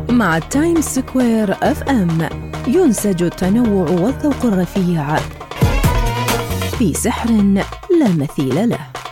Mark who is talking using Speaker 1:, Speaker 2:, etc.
Speaker 1: مع تايمز سكوير اف ام ينسج التنوع والذوق الرفيع في سحر لا مثيل له.